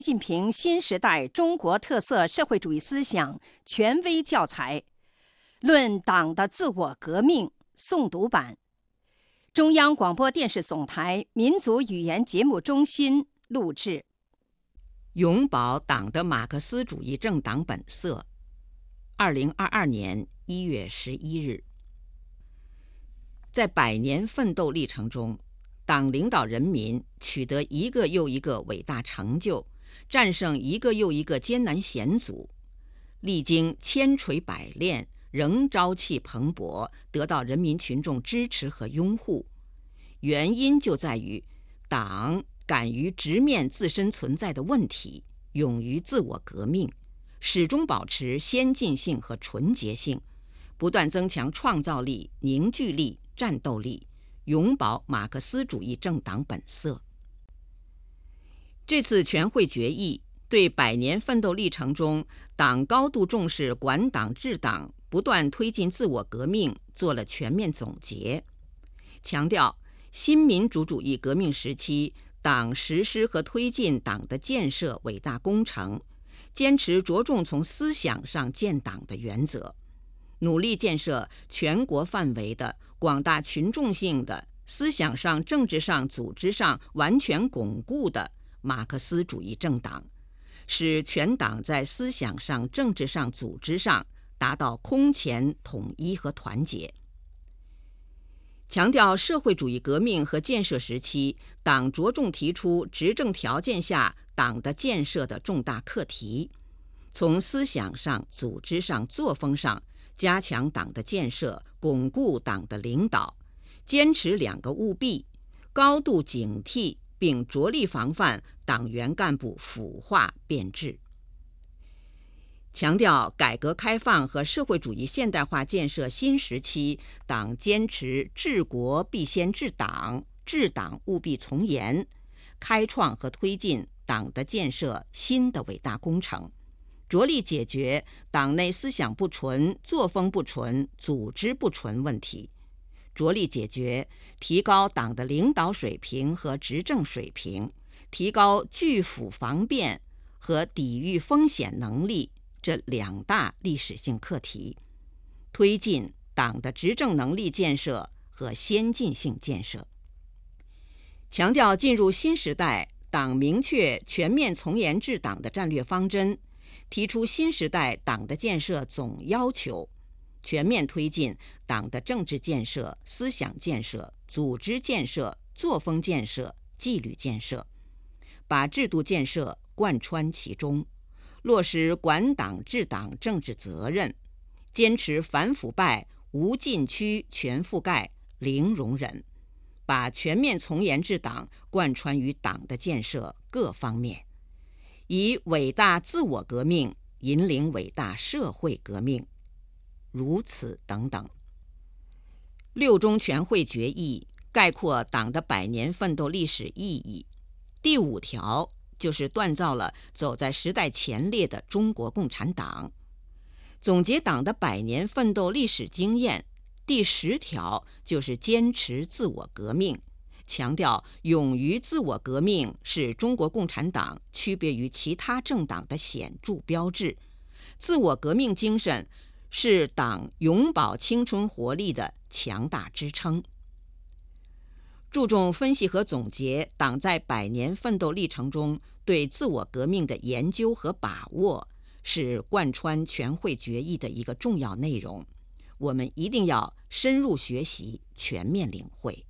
近平新时代中国特色社会主义思想权威教材，论党的自我革命诵读版，中央广播电视总台民族语言节目中心录制。 永葆党的马克思主义政党本色。2022年1月11日，在100年奋斗历程中，党领导人民取得一个又一个伟大成就，战胜一个又一个艰难险阻，历经千锤百炼，仍朝气蓬勃，得到人民群众支持和拥护。原因就在于党敢于直面自身存在的问题，勇于自我革命，始终保持先进性和纯洁性，不断增强创造力、凝聚力、战斗力，永葆马克思主义政党本色。这次全会决议对100年奋斗历程中党高度重视管党治党、不断推进自我革命做了全面总结，强调新民主主义革命时期党实施和推进党的建设伟大工程，坚持着重从思想上建党的原则，努力建设全国范围的广大群众性的思想上、政治上、组织上完全巩固的马克思主义政党，使全党在思想上、政治上、组织上达到空前统一和团结。强调社会主义革命和建设时期，党着重提出执政条件下党的建设的重大课题，从思想上、组织上、作风上加强党的建设，巩固党的领导，坚持2个务必，高度警惕并着力防范党员干部腐化变质。强调改革开放和社会主义现代化建设新时期，党坚持治国必先治党，治党务必从严，开创和推进党的建设新的伟大工程，着力解决党内思想不纯、作风不纯、组织不纯问题，着力解决提高党的领导水平和执政水平，提高拒腐防变和抵御风险能力这2大历史性课题，推进党的执政能力建设和先进性建设。强调进入新时代，党明确全面从严治党的战略方针，提出新时代党的建设总要求，全面推进党的政治建设、思想建设、组织建设、作风建设、纪律建设，把制度建设贯穿其中，落实管党治党政治责任，坚持反腐败、无禁区、全覆盖、零容忍，把全面从严治党贯穿于党的建设各方面，以伟大自我革命引领伟大社会革命，如此等等。6中全会决议概括党的100年奋斗历史意义，第5条就是锻造了走在时代前列的中国共产党。总结党的100年奋斗历史经验，第10条就是坚持自我革命，强调勇于自我革命是中国共产党区别于其他政党的显著标志，自我革命精神是党永葆青春活力的强大支撑。注重分析和总结党在100年奋斗历程中对自我革命的研究和把握，是贯穿全会决议的一个重要内容，我们一定要深入学习，全面领会。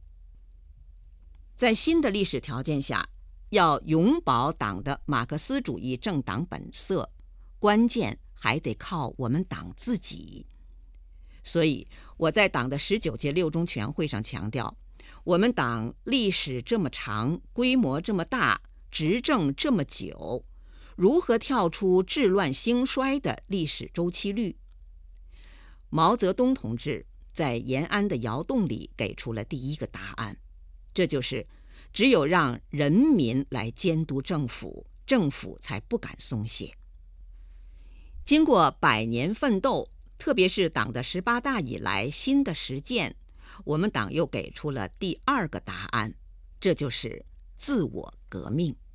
在新的历史条件下，要永葆党的马克思主义政党本色，关键还得靠我们党自己。所以我在党的19届6中全会上强调，我们党历史这么长，规模这么大，执政这么久，如何跳出治乱兴衰的历史周期率？毛泽东同志在延安的窑洞里给出了第一个答案，这就是只有让人民来监督政府，政府才不敢松懈。经过100年奋斗，特别是党的18大以来新的实践，我们党又给出了第2个答案，这就是自我革命。